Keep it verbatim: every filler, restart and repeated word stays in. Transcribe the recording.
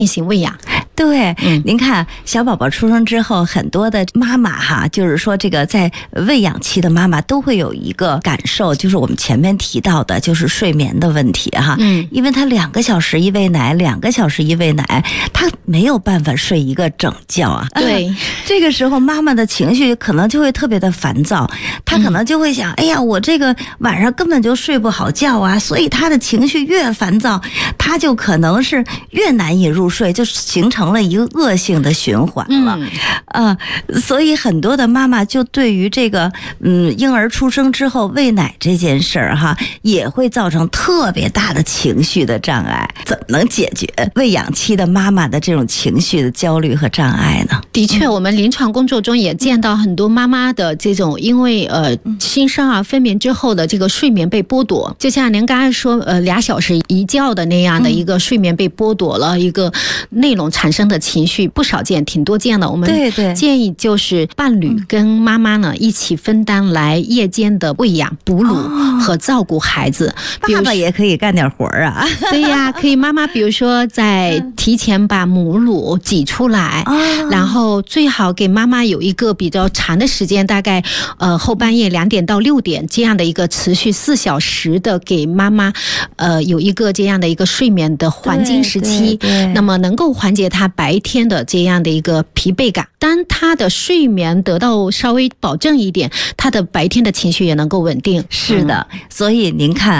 进行喂养。 对，嗯，您看小宝宝出生之后，很多的妈妈哈，就是说这个在喂养期的妈妈都会有一个感受，就是我们前面提到的，就是睡眠的问题哈。嗯，因为她两个小时一喂奶，两个小时一喂奶，她没有办法睡一个整觉啊。 对， 嗯，这个时候妈妈的情绪可能就会特别的烦躁，她可能就会想，嗯，哎呀，我这个晚上根本就睡不好觉啊，所以她的情绪越烦躁，她就可能是越难以入睡，就形成了一个恶性的循环了。嗯，啊，所以很多的妈妈就对于这个嗯婴儿出生之后喂奶这件事儿哈，也会造成特别大的情绪的障碍。怎么能解决喂养期的妈妈的这种情绪的焦虑和障碍呢？ 的确，我们临床工作中也见到很多妈妈的这种因为呃新生儿分娩之后的这个睡眠被剥夺，就像您刚才说呃俩小时一觉的那样的一个睡眠被剥夺了，一个内容产生的情绪不少见，挺多见的。我们建议就是伴侣跟妈妈呢一起分担来夜间的喂养、哺乳和照顾孩子。 爸爸也可以干点活啊。 对呀，可以。妈妈比如说在提前把母乳挤出来，然后最好给妈妈有一个比较长的时间，大概呃后半夜两点到六点这样的一个持续四小时的给妈妈呃有一个这样的一个睡眠的黄金时期，那么能够缓解她白天的这样的一个疲惫感。当她的睡眠得到稍微保证一点，她的白天的情绪也能够稳定。 是的，嗯，所以您看